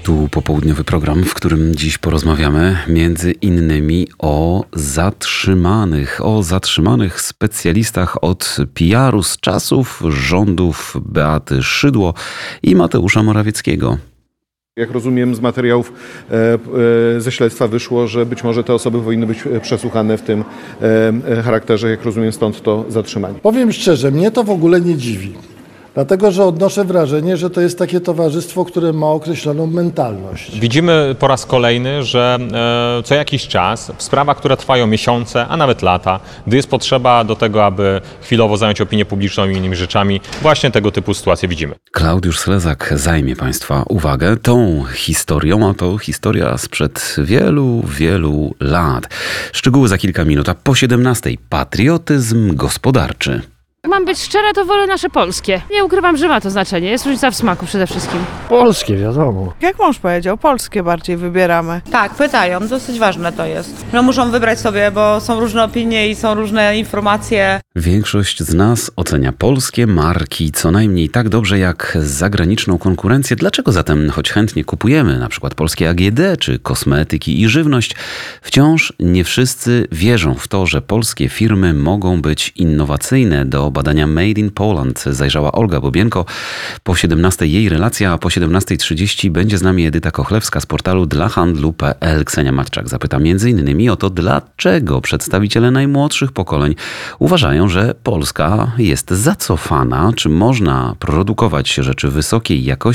Tu popołudniowy program, w którym dziś porozmawiamy między innymi o zatrzymanych specjalistach od PR-u z czasów rządów Beaty Szydło i Mateusza Morawieckiego. Jak rozumiem, z materiałów ze śledztwa wyszło, że być może te osoby powinny być przesłuchane w tym charakterze, jak rozumiem, stąd to zatrzymanie. Powiem szczerze, mnie to w ogóle nie dziwi. Dlatego, że odnoszę wrażenie, że to jest takie towarzystwo, które ma określoną mentalność. Widzimy po raz kolejny, że co jakiś czas w sprawach, które trwają miesiące, a nawet lata, gdy jest potrzeba do tego, aby chwilowo zająć opinię publiczną i innymi rzeczami, właśnie tego typu sytuacje widzimy. Klaudiusz Slezak zajmie Państwa uwagę tą historią, a to historia sprzed wielu, wielu lat. Szczegóły za kilka minut, a po 17:00 patriotyzm gospodarczy. Mam być szczera, to wolę nasze polskie. Nie ukrywam, że ma to znaczenie. Jest różnica w smaku przede wszystkim. Polskie, wiadomo. Jak mąż powiedział, polskie bardziej wybieramy. Tak, pytają, dosyć ważne to jest. No muszą wybrać sobie, bo są różne opinie i są różne informacje. Większość z nas ocenia polskie marki co najmniej tak dobrze jak zagraniczną konkurencję. Dlaczego zatem, choć chętnie kupujemy na przykład polskie AGD czy kosmetyki i żywność, wciąż nie wszyscy wierzą w to, że polskie firmy mogą być innowacyjne? Do badania Made in Poland zajrzała Olga Bobienko. Po 17:00 jej relacja, a po 17:30 będzie z nami Edyta Kochlewska z portalu dlahandlu.pl. Ksenia Matczak zapyta m.in. o to, dlaczego przedstawiciele najmłodszych pokoleń uważają, że Polska jest zacofana, czy można produkować rzeczy wysokiej jakości